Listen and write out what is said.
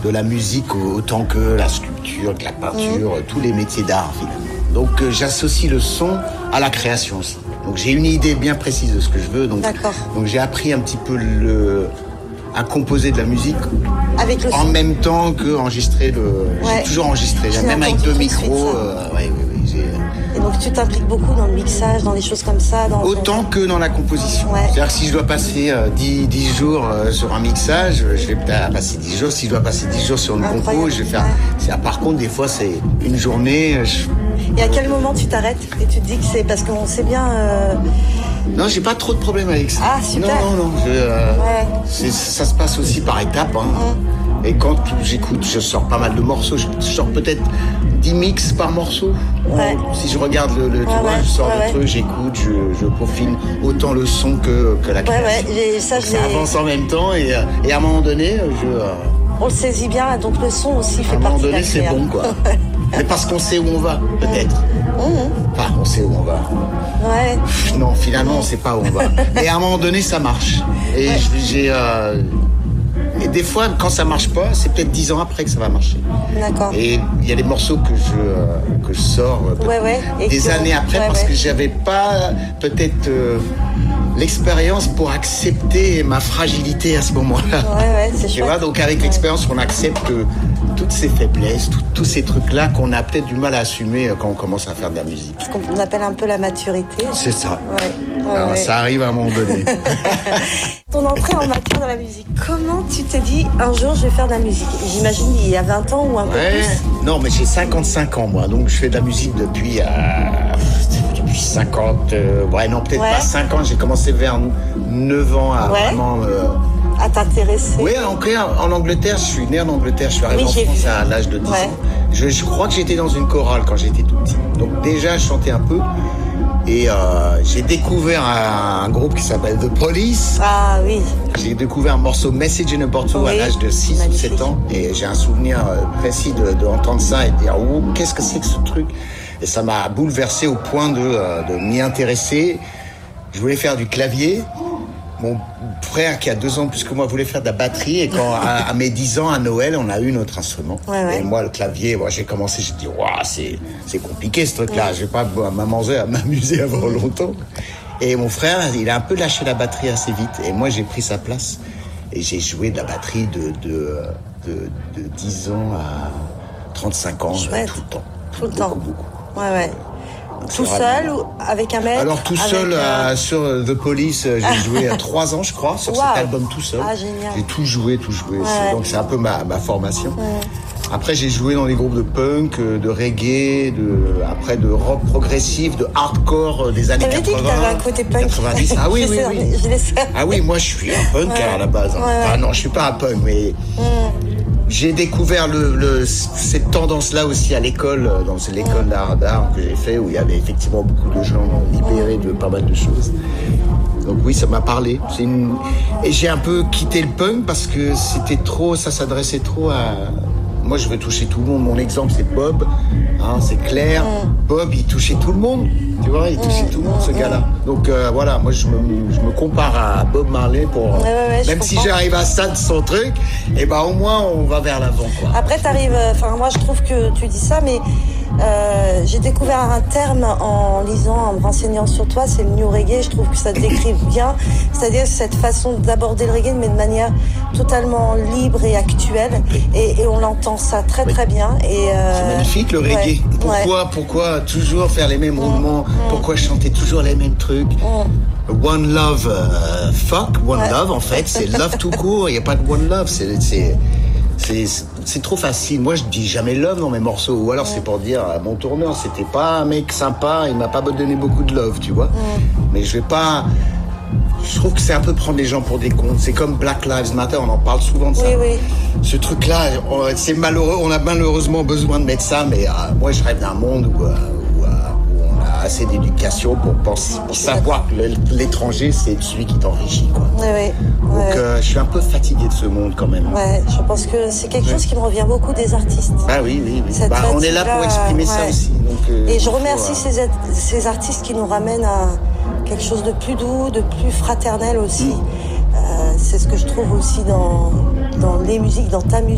de la musique autant que la sculpture, que la peinture, tous les métiers d'art finalement. Donc j'associe le son à la création aussi. Donc j'ai une idée bien précise de ce que je veux. Donc j'ai appris un petit peu à composer de la musique avec le en même temps que enregistrer j'ai toujours enregistré, même avec 2 micros. Et donc tu t'impliques beaucoup dans le mixage, dans des choses comme ça autant que dans la composition. C'est-à-dire que si je dois passer 10 jours sur un mixage, je vais peut-être passer 10 jours. Si je dois passer 10 jours sur une compo, je vais faire... Par contre, des fois, c'est une journée... Et à quel moment tu t'arrêtes et tu te dis que c'est... Parce qu'on sait bien... Non, j'ai pas trop de problèmes avec ça. Ah, super. Non. Ça se passe aussi par étapes. Et quand j'écoute, je sors pas mal de morceaux. Je sors peut-être 10 mix par morceau. Si je regarde je sors le truc, j'écoute, je peaufine autant le son que la création. Ça avance en même temps et à un moment donné, on le saisit bien, donc le son aussi fait partie de la création. À un moment donné, c'est bon, quoi. Mais parce qu'on sait où on va, peut-être. Enfin, on sait où on va. Non, finalement, on sait pas où on va. Et à un moment donné, ça marche. Et et des fois, quand ça marche pas, c'est peut-être 10 ans après que ça va marcher. D'accord. Et il y a des morceaux que je sors des années après parce que j'avais pas peut-être l'expérience pour accepter ma fragilité à ce moment-là. C'est tu vois, donc avec l'expérience, on accepte toutes ces faiblesses, tous ces trucs-là qu'on a peut-être du mal à assumer quand on commence à faire de la musique. Ce qu'on appelle un peu la maturité. C'est ça. Alors, ça arrive à un moment donné. Ton entrée en matière dans la musique, comment tu t'es dit un jour je vais faire de la musique? J'imagine il y a 20 ans ou un peu plus. Non, mais j'ai 55 ans moi, donc je fais de la musique depuis 50, peut-être pas 5 ans, j'ai commencé vers 9 ans à vraiment... à t'intéresser. Oui, en Angleterre, je suis né en Angleterre, je suis arrivé en France à l'âge de 10 ans. Je crois que j'étais dans une chorale quand j'étais tout petit. Donc déjà, je chantais un peu. Et j'ai découvert un groupe qui s'appelle The Police. Ah oui. J'ai découvert un morceau Message in a Bottle à l'âge de 6 ou 7 ans. Et j'ai un souvenir précis d'entendre ça et de dire « Oh, qu'est-ce que c'est que ce truc ?» Et ça m'a bouleversé au point de m'y intéresser. Je voulais faire du clavier. Mon frère, qui a 2 ans plus que moi, voulait faire de la batterie. Et quand, à mes 10 ans, à Noël, on a eu notre instrument. Et moi, le clavier, j'ai commencé, j'ai dit, c'est compliqué ce truc-là. Je vais pas m'amuser avant longtemps. Et mon frère, il a un peu lâché la batterie assez vite. Et moi, j'ai pris sa place. Et j'ai joué de la batterie de 10 ans à 35 ans, tout le temps. Tout le temps. Beaucoup. Tout seul ou avec un mec? Alors tout seul sur The Police, j'ai joué à 3 ans je crois sur cet album tout seul. Génial. J'ai tout joué. Donc c'est un peu ma formation. Après j'ai joué dans des groupes de punk, de reggae, après de rock progressif, de hardcore des années 80. Tu avais dit que t'avais un côté punk. 90. Ah oui. Ah oui, moi je suis un punk à la base. Enfin non, je suis pas un punk, mais j'ai découvert cette tendance-là aussi à l'école, dans l'école d'art que j'ai fait, où il y avait effectivement beaucoup de gens libérés de pas mal de choses. Donc oui, ça m'a parlé. Et j'ai un peu quitté le punk parce que ça s'adressait trop à... Moi, je veux toucher tout le monde. Mon exemple, c'est Bob. C'est clair. Bob, il touchait tout le monde. Tu vois, il touchait tout le monde, ce gars-là. Donc voilà, moi, je me compare à Bob Marley pour... même si j'arrive à ça de son truc, au moins, on va vers l'avant, quoi. Après, t'arrives... moi, je trouve que tu dis ça, mais j'ai découvert un terme en lisant, en me renseignant sur toi, c'est le new reggae. Je trouve que ça te décrit bien. C'est-à-dire cette façon d'aborder le reggae, mais de manière totalement libre et actuelle. Et on l'entend ça très très bien. C'est magnifique le reggae. Pourquoi toujours faire les mêmes mouvements? Pourquoi chanter toujours les mêmes trucs? One love, one love en fait, c'est love tout court. Il n'y a pas de one love, c'est trop facile. Moi, je dis jamais love dans mes morceaux. Ou alors, c'est pour dire, mon tourneur, c'était pas un mec sympa, il m'a pas donné beaucoup de love, tu vois. Mais je vais pas... Je trouve que c'est un peu prendre les gens pour des cons. C'est comme Black Lives Matter, on en parle souvent de ça. Ce truc-là, c'est malheureux, on a malheureusement besoin de mettre ça, mais moi, je rêve d'un monde où on a assez d'éducation pour savoir que l'étranger, c'est celui qui t'enrichit, quoi. Donc, je suis un peu fatigué de ce monde, quand même. Je pense que c'est quelque chose qui me revient beaucoup des artistes. Ah oui. On est là pour exprimer ça aussi. Donc, et je remercie ces artistes qui nous ramènent à quelque chose de plus doux, de plus fraternel aussi. C'est ce que je trouve aussi dans les musiques, dans ta musique.